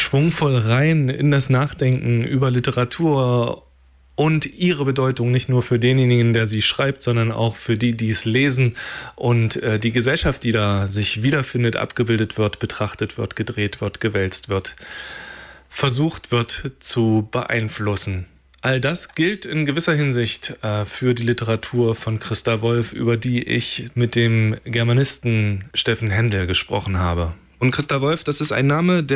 schwungvoll rein in das Nachdenken über Literatur und ihre Bedeutung nicht nur für denjenigen, der sie schreibt, sondern auch für die, die es lesen und die Gesellschaft, die da sich wiederfindet, abgebildet wird, betrachtet wird, gedreht wird, gewälzt wird, versucht wird zu beeinflussen. All das gilt in gewisser Hinsicht für die Literatur von Christa Wolf, über die ich mit dem Germanisten Steffen Hendel gesprochen habe. Und Christa Wolf, das ist ein Name, der